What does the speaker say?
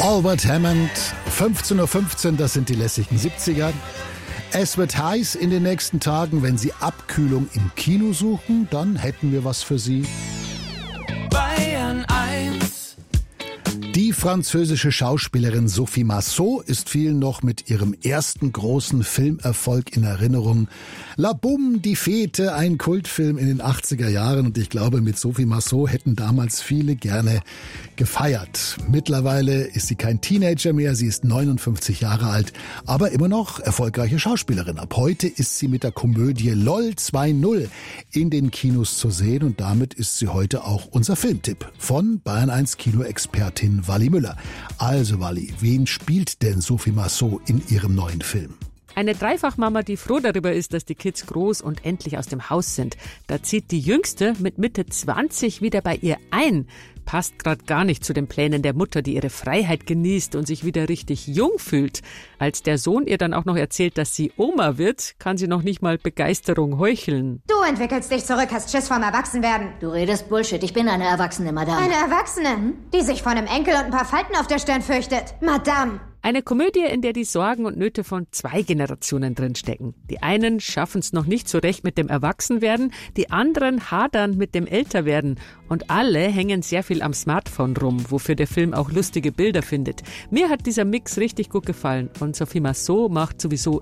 Albert Hammond, 15:15 Uhr, das sind die lässigen 70er. Es wird heiß in den nächsten Tagen. Wenn Sie Abkühlung im Kino suchen, dann hätten wir was für Sie. Bayern 1. Die französische Schauspielerin Sophie Marceau ist vielen noch mit ihrem ersten großen Filmerfolg in Erinnerung. La Boum, die Fete, ein Kultfilm in den 80er Jahren. Und ich glaube, mit Sophie Marceau hätten damals viele gerne gefeiert. Mittlerweile ist sie kein Teenager mehr, sie ist 59 Jahre alt, aber immer noch erfolgreiche Schauspielerin. Ab heute ist sie mit der Komödie LOL 2.0 in den Kinos zu sehen und damit ist sie heute auch unser Filmtipp von Bayern 1 Kinoexpertin Wally Müller. Also Wally, wen spielt denn Sophie Marceau in ihrem neuen Film? Eine Dreifachmama, die froh darüber ist, dass die Kids groß und endlich aus dem Haus sind. Da zieht die Jüngste mit Mitte 20 wieder bei ihr ein. Passt gerade gar nicht zu den Plänen der Mutter, die ihre Freiheit genießt und sich wieder richtig jung fühlt. Als der Sohn ihr dann auch noch erzählt, dass sie Oma wird, kann sie noch nicht mal Begeisterung heucheln. Du entwickelst dich zurück, hast Schiss vorm Erwachsenwerden. Du redest Bullshit, ich bin eine Erwachsene, Madame. Eine Erwachsene, die sich vor einem Enkel und ein paar Falten auf der Stirn fürchtet. Madame. Eine Komödie, in der die Sorgen und Nöte von 2 Generationen drinstecken. Die einen schaffen es noch nicht so recht mit dem Erwachsenwerden, die anderen hadern mit dem Älterwerden. Und alle hängen sehr viel am Smartphone rum, wofür der Film auch lustige Bilder findet. Mir hat dieser Mix richtig gut gefallen und Sophie Marceau macht sowieso